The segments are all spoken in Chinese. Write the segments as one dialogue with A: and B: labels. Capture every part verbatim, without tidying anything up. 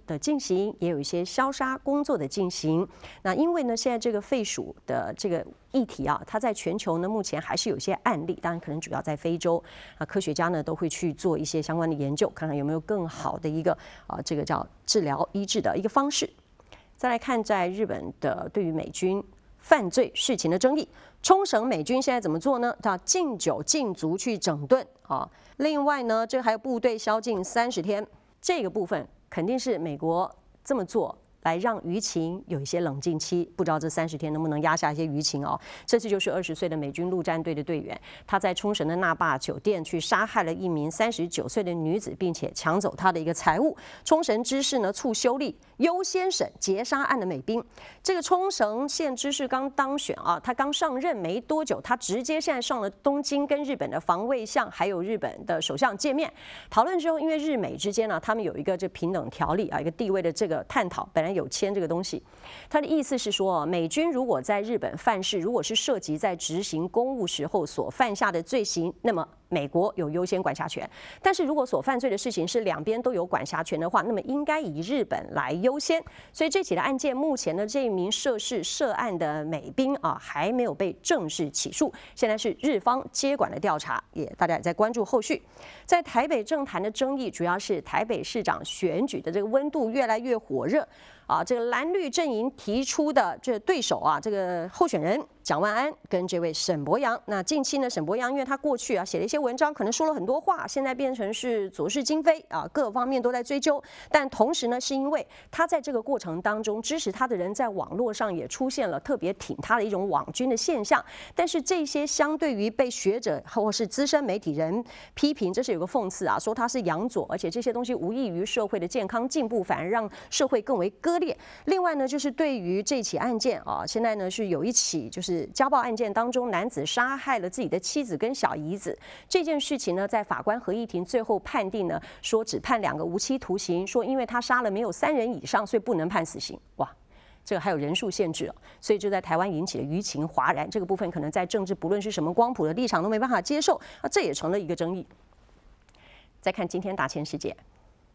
A: 的进行，也有一些消杀工作的进行。那因为呢，现在这个废鼠的这个议题啊，它在全球呢目前还是有些案例，当然可能主要在非洲啊，科学家呢都会去做一些相关的研究，看看有没有更好的一个啊这个叫治疗医治的一个方式。再来看在日本的对于美军犯罪事情的争议，冲绳美军现在怎么做呢？他禁酒禁足去整顿啊。另外呢，这还有部队宵禁三十天，这个部分肯定是美国这么做来让舆情有一些冷静期，不知道这三十天能不能压下一些舆情哦。这次就是二十岁的美军陆战队的队员，他在冲绳的那霸酒店去杀害了一名三十九岁的女子，并且抢走她的一个财物。冲绳知事呢促修例，优先审劫杀案的美兵。这个冲绳县知事刚当选啊，他刚上任没多久，他直接现在上了东京，跟日本的防卫相还有日本的首相见面讨论之后，因为日美之间呢、啊，他们有一个这平等条例啊，一个地位的这个探讨，本来有签这个东西，他的意思是说，美军如果在日本犯事，如果是涉及在执行公务时候所犯下的罪行，那么美国有优先管辖权。但是如果所犯罪的事情是两边都有管辖权的话，那么应该以日本来优先。所以这起的案件，目前的这一名涉事涉案的美兵啊，还没有被正式起诉，现在是日方接管的调查，也大家也在关注后续。在台北政坛的争议，主要是台北市长选举的这个温度越来越火热。啊，这个蓝绿阵营提出的这对手啊，这个候选人蒋万安跟这位沈伯洋，那近期呢，沈伯洋因为他过去啊写了一些文章，可能说了很多话，现在变成是左是今非啊，各方面都在追究。但同时呢，是因为他在这个过程当中，支持他的人在网络上也出现了特别挺他的一种网军的现象。但是这些相对于被学者或是资深媒体人批评，这是有个讽刺啊，说他是洋左，而且这些东西无异于社会的健康进步，反而让社会更为割。另外呢，就是对于这起案件啊，现在呢是有一起就是家暴案件当中，男子杀害了自己的妻子跟小姨子这件事情呢，在法官合议庭最后判定呢，说只判两个无期徒刑，说因为他杀了没有三人以上，所以不能判死刑。哇！这个还有人数限制，所以就在台湾引起了舆情哗然。这个部分可能在政治不论是什么光谱的立场都没办法接受，啊，这也成了一个争议。再看今天大千世界。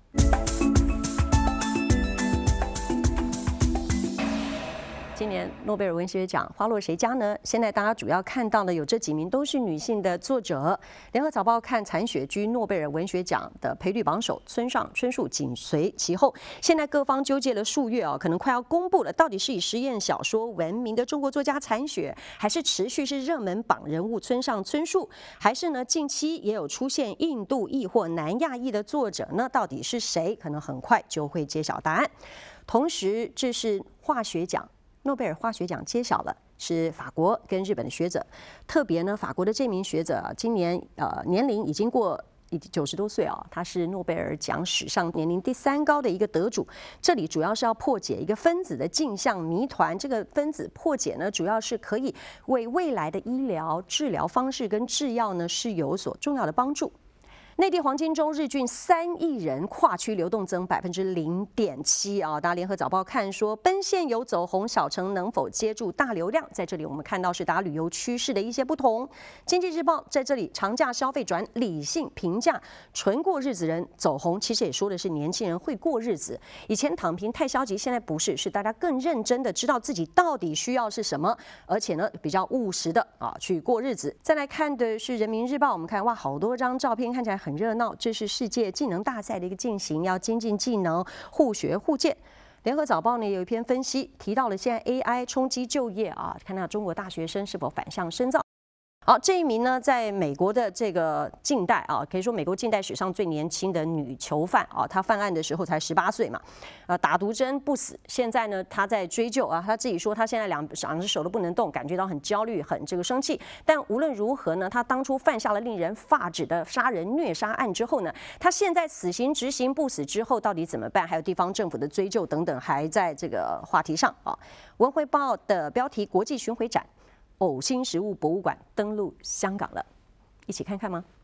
A: 今年诺贝尔文学奖花落谁家呢？现在大家主要看到的有这几名都是女性的作者。联合早报看残雪居诺贝尔文学奖的赔率榜首村上春树紧随其后。现在各方纠结了数月啊，可能快要公布了，到底是以实验小说闻名的中国作家残雪，还是持续是热门榜人物村上春树，还是呢近期也有出现印度裔或南亚裔的作者呢？到底是谁？可能很快就会揭晓答案。同时，这是化学奖。诺贝尔化学奖揭晓了，是法国跟日本的学者。特别呢，法国的这名学者啊，今年呃年龄已经过九十多岁啊，他是诺贝尔奖史上年龄第三高的一个得主。这里主要是要破解一个分子的镜像谜团。这个分子破解呢，主要是可以为未来的医疗治疗方式跟制药呢是有所重要的帮助。内地黄金周日均三亿人跨区流动增百分之零点七啊！大家联合早报看说，奔现有走红小城能否接住大流量？在这里我们看到是大家旅游趋势的一些不同。经济日报在这里长假消费转理性平价，纯过日子人走红，其实也说的是年轻人会过日子。以前躺平太消极，现在不是，是大家更认真的知道自己到底需要是什么，而且呢比较务实的啊去过日子。再来看的是人民日报，我们看哇，好多张照片看起来很。很热闹，这是世界技能大赛的一个进行，要精进技能，互学互鉴。联合早报呢有一篇分析，提到了现在 A I 冲击就业啊，看到中国大学生是否反向深造。好，这一名呢，在美国的这个近代啊，可以说美国近代史上最年轻的女囚犯啊，她犯案的时候才十八岁嘛，啊，打毒针不死。现在呢，她在追究啊，她自己说她现在两两只手都不能动，感觉到很焦虑，很这个生气。但无论如何呢，她当初犯下了令人发指的杀人虐杀案之后呢，她现在死刑执行不死之后到底怎么办？还有地方政府的追究等等，还在这个话题上啊。文汇报的标题：国际巡回展。呕心食物博物馆登陆香港了，一起看看吗？